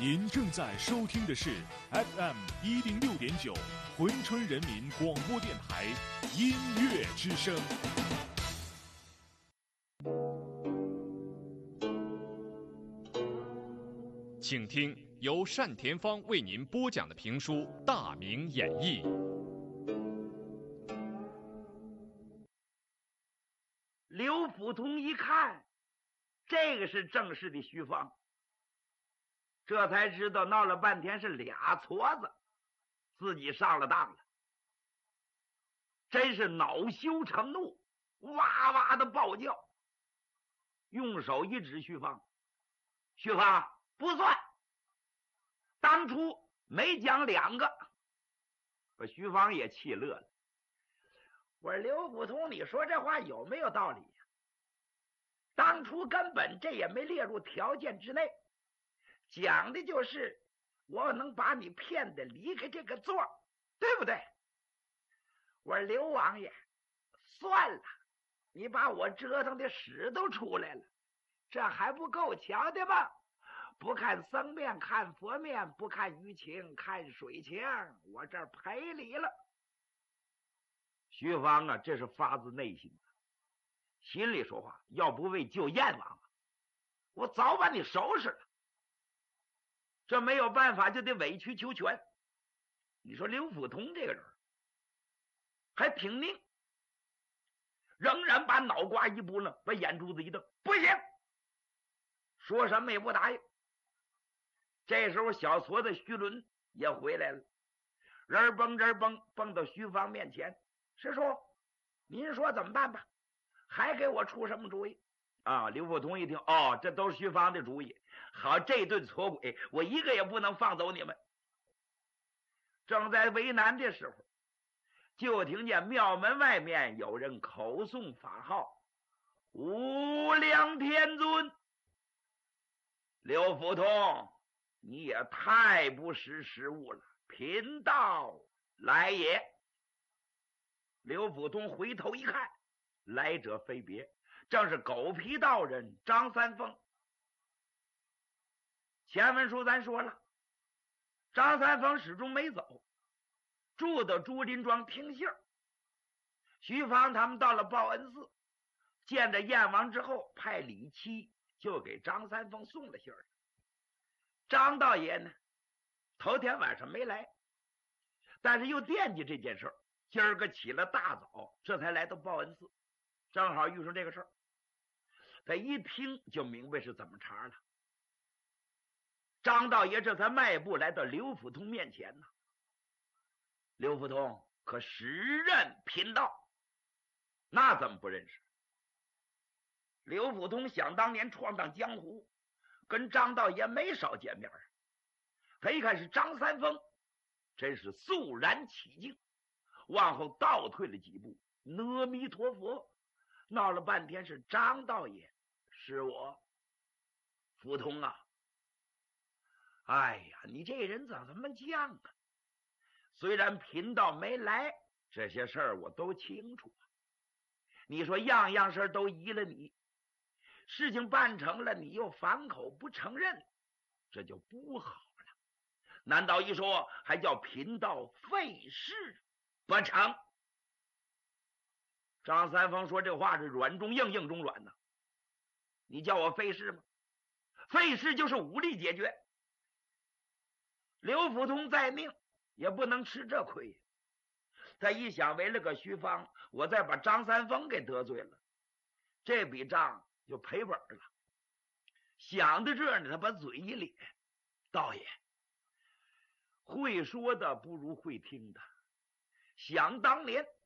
您正在收听的是 FM 106.9珲春人民广播电台音乐之声。请听由单田芳为您播讲的评书《大明演义》。 刘福通一看，这个是正式的徐芳，这才知道闹了半天是俩矬子，自己上了当了，真是恼羞成怒，哇哇的暴叫，用手一指徐芳，徐芳不算，当初没讲两个。把徐芳也气乐了。我说刘福通，你说这话有没有道理呀？当初根本这也没列入条件之内，讲的就是我能把你骗得离开这个座，对不对？我说刘王爷，算了，你把我折腾的屎都出来了，这还不够瞧的吗？不看僧面看佛面，不看舆情看水情，我这儿赔礼了。徐芳啊，这是发自内心的，心里说话，要不为救燕王，我早把你收拾了。这没有办法，就得委曲求全。你说刘福通这个人还挺拧，仍然把脑瓜一拨呢，把眼珠子一瞪，不行，说什么也不答应。这时候小矬子徐伦也回来了，人蹦蹦到徐芳面前，师叔，您说怎么办吧？还给我出什么主意啊？刘福通一听，哦，这都是徐芳的主意。好，这顿矬鬼，我一个也不能放走你们。正在为难的时候，就听见庙门外面有人口诵法号：无量天尊。刘福通，你也太不识时务了，贫道来也。刘福通回头一看，来者非别，正是狗皮道人张三丰。前文书咱说了，张三丰始终没走，住到竹林庄听信儿。徐芳他们到了报恩寺，见着燕王之后，派李七就给张三丰送了信儿。张道爷呢，头天晚上没来，但是又惦记这件事儿，今儿个起了大早，这才来到报恩寺，正好遇上这个事儿。他一听就明白是怎么茬了。张道爷这才迈步来到刘福通面前呢。刘福通可时任贫道，那怎么不认识？刘福通想当年闯荡江湖，跟张道爷没少见面。他一看是张三丰，真是肃然起敬，往后倒退了几步，阿弥陀佛，闹了半天是张道爷，是我福通啊。哎呀，你这人怎么这么犟啊？虽然贫道没来，这些事儿我都清楚。你说样样事都依了你，事情办成了，你又反口不承认，这就不好了。难道一说还叫贫道费事不成？张三丰说这话是软中硬，硬中软呢。你叫我费事吗？费事就是武力解决。刘福通再命也不能吃这亏。他一想，为了个徐芳，我再把张三丰给得罪了，这笔账就赔本了。想到这儿呢，他把嘴一咧，道爷，会说的不如会听的。想当年